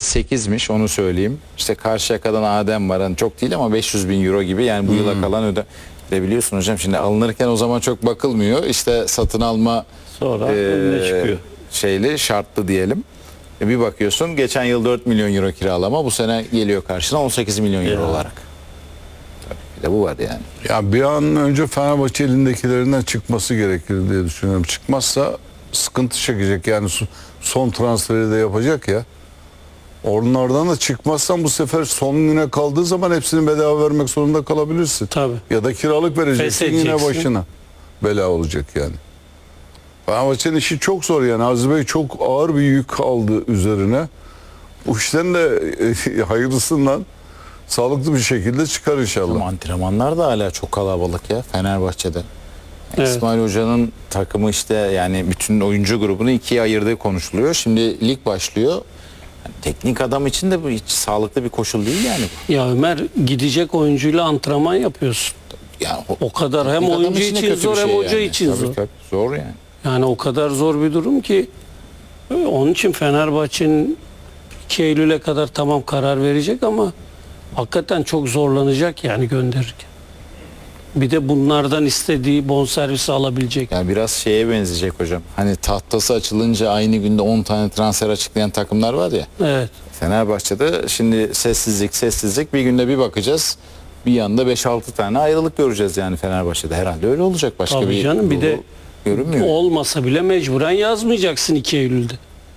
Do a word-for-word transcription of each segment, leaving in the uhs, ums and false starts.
sekizmiş, onu söyleyeyim. İşte Karşıyaka'dan Adem var. Hani çok değil ama beş yüz bin euro gibi. Yani bu yıla kalan öde. De biliyorsun hocam, şimdi alınırken o zaman çok bakılmıyor. İşte satın alma Sonra e, önüne çıkıyor. şeyli, şartlı diyelim. E bir bakıyorsun geçen yıl dört milyon euro kiralama, bu sene geliyor karşına on sekiz milyon euro Ya. olarak. Tabii bir de bu var yani. Ya bir an önce Fenerbahçe elindekilerinden çıkması gerekir diye düşünüyorum. Çıkmazsa sıkıntı çekecek, yani son transferi de yapacak ya. Onlardan da çıkmazsan bu sefer son güne kaldığı zaman hepsini bedava vermek zorunda kalabilirsin. Tabii. Ya da kiralık vereceksin, yine Feshedeceksin. başına bela olacak yani. Fenerbahçe'nin işi çok zor yani. Aziz Bey çok ağır bir yük aldı üzerine. Bu işten de e, hayırlısından sağlıklı bir şekilde çıkar inşallah. Ama antrenmanlar da hala çok kalabalık ya Fenerbahçe'de. Evet. İsmail Hoca'nın takımı işte, yani bütün oyuncu grubunu ikiye ayırdığı konuşuluyor. Şimdi lig başlıyor. Yani teknik adam için de bu hiç sağlıklı bir koşul değil yani. Ya Ömer, gidecek oyuncuyla antrenman yapıyorsun. Yani O kadar hem teknik adam oyuncu de için kötü bir zor hem şey hoca yani. için Tabii, zor. tabii, zor yani. Yani o kadar zor bir durum ki, onun için Fenerbahçe'nin iki Eylül'e kadar tamam karar verecek ama hakikaten çok zorlanacak yani gönderirken. Bir de bunlardan istediği bonservisi alabilecek. Yani biraz şeye benzeyecek hocam. Hani tahtası açılınca aynı günde on tane transfer açıklayan takımlar var ya. Evet. Fenerbahçe'de şimdi sessizlik sessizlik, bir günde bir bakacağız. Bir yanda beş altı tane ayrılık göreceğiz yani Fenerbahçe'de. Herhalde öyle olacak. Başka Tabii bir canım, bir de yolu görünmüyor. olmasa bile mecburen yazmayacaksın iki Eylül'de.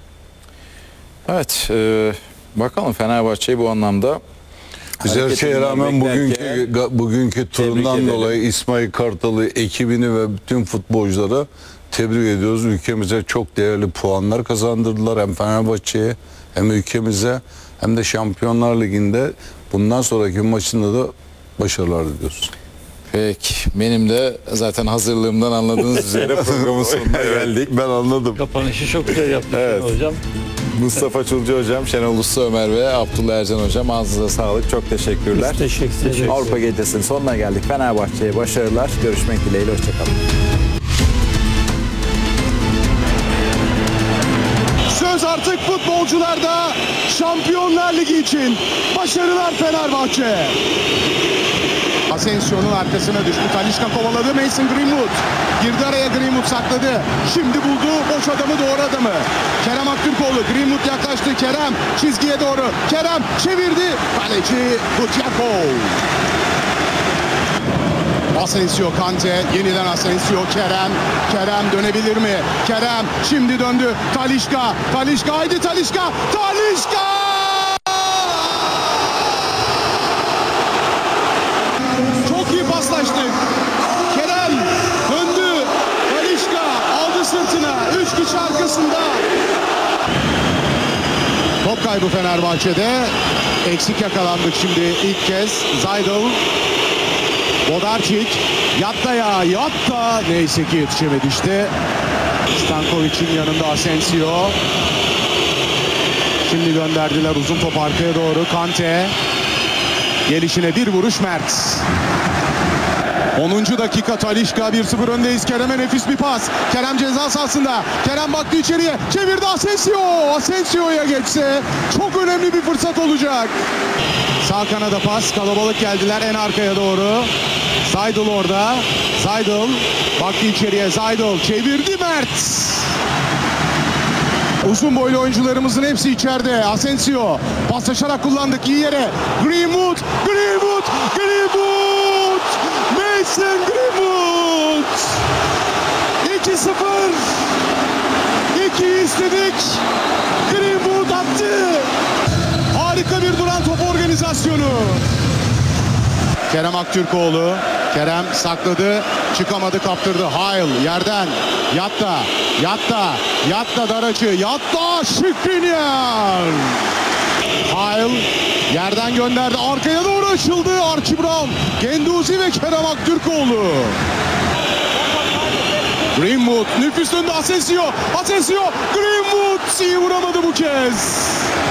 Evet. E, bakalım Fenerbahçe'yi bu anlamda. Biz her şeye rağmen bugünkü beklerken bugünkü turundan edelim. dolayı İsmail Kartal'ı, ekibini ve bütün futbolculara tebrik ediyoruz. Ülkemize çok değerli puanlar kazandırdılar. Hem Fenerbahçe'ye hem ülkemize hem de Şampiyonlar Ligi'nde bundan sonraki maçında da başarılar diliyoruz. Peki. Benim de zaten hazırlığımdan anladığınız üzere programın sonuna geldik. Ben anladım. Kapanışı çok güzel yapmış Evet. hocam. Mustafa Çulcu hocam, Şenol Usta Ömer ve Abdullah Ercan hocam, ağzınıza sağlık. Çok teşekkürler. Biz teşekkür ederiz. Avrupa Gecesi'nin sonuna geldik. Fenerbahçe'ye başarılar. Görüşmek dileğiyle. Hoşçakalın. Söz artık futbolcularda. Şampiyonlar Ligi için başarılar Fenerbahçe. Asensio'nun arkasına düştü. Talisca kovaladı. Mason Greenwood girdi araya, Greenwood sakladı. Şimdi buldu boş adamı, doğru adamı. Kerem Aktürkoğlu. Greenwood yaklaştı. Kerem çizgiye doğru. Kerem çevirdi. Kaleci Gutierrez. Asensio, Kante, yeniden Asensio, Kerem. Kerem dönebilir mi? Kerem şimdi döndü. Talisca. Talisca, haydi Talisca. Talisca! Çok iyi paslaştık. Kerem döndü. Talisca aldı sırtına. Üç kişi arkasında. Top kaybı Fenerbahçe'de. Eksik yakalandık şimdi ilk kez. Zaydel. Bodarčić. Yatta ya. Yatta. Neyse ki yetişemedi işte. Stankovic'in yanında Asensio. Şimdi gönderdiler uzun top arkaya doğru. Kante. Gelişine bir vuruş Mert. onuncu dakika Talisca, bir sıfır öndeyiz. Kerem'e nefis bir pas. Kerem ceza sahasında. Kerem baktı içeriye. Çevirdi Asensio. Asensio'ya geçse çok önemli bir fırsat olacak. Sağ kanada pas. Kalabalık geldiler en arkaya doğru. Zaydel orada. Zaydel baktı içeriye. Zaydel çevirdi Mert. Uzun boylu oyuncularımızın hepsi içeride. Asensio paslaşarak kullandık iyi yere. Greenwood, Greenwood, Greenwood. Mason Greenwood. iki sıfır. ikiyi istedik. Greenwood attı. Harika bir duran top organizasyonu. Kerem Aktürkoğlu. Kerem sakladı. Çıkamadı, kaptırdı. Hayl yerden. Yatta. Yatta. Yatta dar açı. Yatta Skriniar. Hayl yerden gönderdi. Arkaya doğru açıldı. Archie Brown. Genduzi ve Kerem Aktürkoğlu. Greenwood nefis döndü. Asensio. Asensio. Greenwood iyi vuramadı bu kez.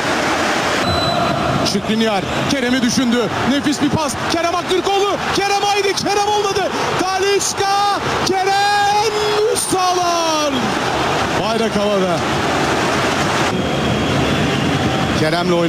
Skriniar Kerem'i düşündü. Nefis bir pas. Kerem Aktürkoğlu. Kerem haydi. Kerem olmadı. Talisca. Kerem üst sağlar. Bayrak havada. Kerem'le oynadı.